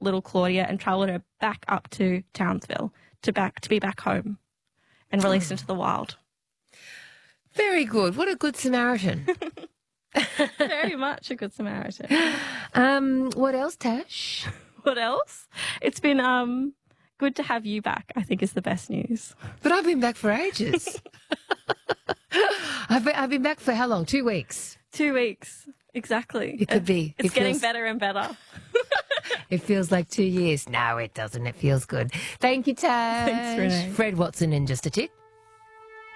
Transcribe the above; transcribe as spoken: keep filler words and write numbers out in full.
little Claudia and travelled her back up to Townsville to back to be back home and released into the wild. Very good. What a good Samaritan. Very much a good Samaritan. Um, what else, Tash? What else? It's been um good to have you back, I think, is the best news. But I've been back for ages. I've, been, I've been back for how long? Two weeks? Two weeks, exactly. It could be. It's It getting feels- better and better. It feels like two years. No, it doesn't. It feels good. Thank you, Tash. Thanks, Renee. Fred Watson in just a tick.